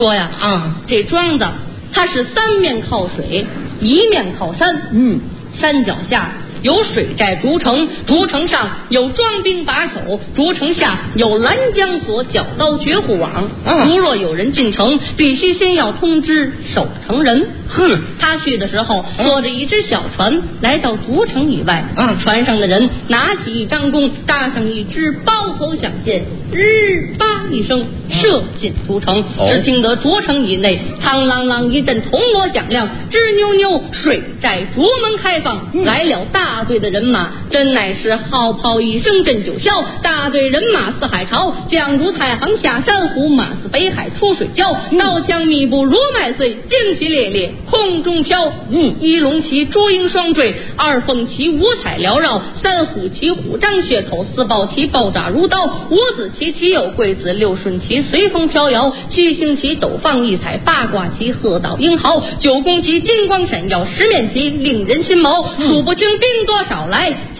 说呀这庄子它是三面靠水，一面靠山。山脚下有水寨筑城，筑城上有庄兵把守，筑城下有拦江索、角刀绝户网。如若有人进城，必须先要通知守城人。他去的时候坐着一只小船来到筑城以外，船上的人拿起一张弓，搭上一支包头响箭，日吧一声射进筑城。只听得筑城以内苍啷啷一阵铜锣响亮，吱扭扭水寨竹门开放，来了大队的人马，真乃是号炮一声震九霄。大队人马似海潮，将如太行下山虎，马似北海出水礁。刀枪密布如麦穗，旌旗烈烈空中飘。一龙旗朱缨双缀，二凤旗五彩缭绕，三虎旗虎张血口，四豹旗爆炸如刀，五子旗旗有桂子，六顺旗随风飘摇，七星旗斗放异彩，八卦旗鹤倒英豪，九宫旗金光闪耀，十面旗令人心毛。数不清兵多少来，